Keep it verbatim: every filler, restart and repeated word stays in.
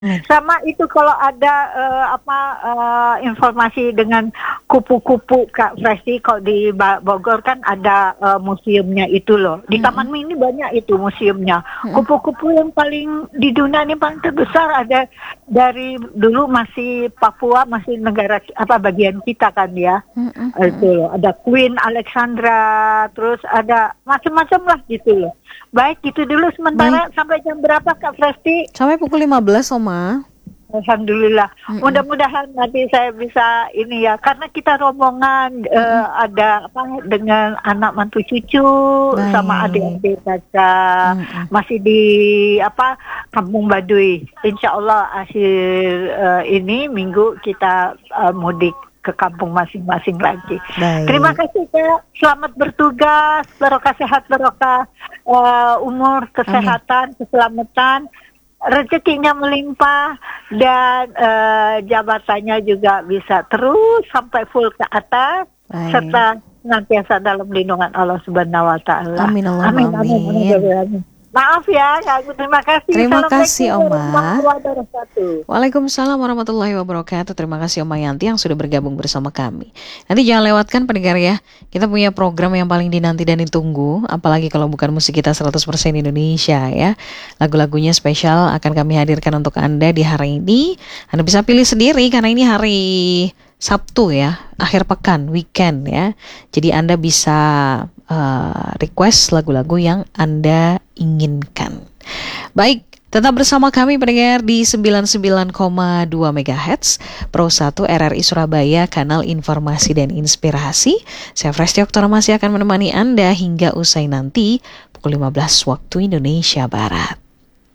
Amin. Sama itu kalau ada uh, apa uh, informasi dengan kupu-kupu Kak Presti, kalau di Bogor kan ada uh, museumnya itu loh. Di Mm-mm. Taman Mini banyak itu museumnya. Mm-mm. Kupu-kupu yang paling di dunia ini paling terbesar ada dari dulu masih Papua, masih negara apa bagian kita kan ya. Mm-mm. Itu loh, ada Queen Alexandra, terus ada macam-macam lah gitu loh. Baik, gitu dulu sementara. Baik. Sampai jam berapa Kak Presti? Sampai pukul lima belas, Oma. Alhamdulillah. Mm-mm. Mudah-mudahan nanti saya bisa ini ya, karena kita rombongan uh, ada apa dengan anak mantu cucu. Baik. Sama adik-adik kakak. Mm-mm. Masih di apa Kampung Baduy. Insya Allah akhir uh, ini minggu kita uh, mudik ke kampung masing-masing lagi. Baik. Terima kasih Kak. Selamat bertugas, barokah sehat, barokah uh, umur, kesehatan, Amin. Keselamatan, rezekinya melimpah, dan uh, jabatannya juga bisa terus sampai full ke atas. Baik. Serta senantiasa dalam lindungan Allah Subhanahu Wa Taala. Amin, Allah, amin. Amin. Amin. Amin. Amin. Maaf ya, aku terima kasih. Terima kasih Oma. Waalaikumsalam warahmatullahi wabarakatuh. Terima kasih Oma Yanti yang sudah bergabung bersama kami. Nanti jangan lewatkan pendengar ya. Kita punya program yang paling dinanti dan ditunggu, apalagi kalau bukan musik kita seratus persen Indonesia ya. Lagu-lagunya spesial akan kami hadirkan untuk Anda di hari ini. Anda bisa pilih sendiri karena ini hari Sabtu ya, akhir pekan, weekend ya. Jadi Anda bisa uh, request lagu-lagu yang Anda inginkan. Baik, tetap bersama kami pendengar di sembilan puluh sembilan koma dua megahertz Pro satu R R I Surabaya, kanal informasi dan inspirasi. Saya Presti Oktora masih akan menemani Anda hingga usai nanti pukul lima belas waktu Indonesia Barat.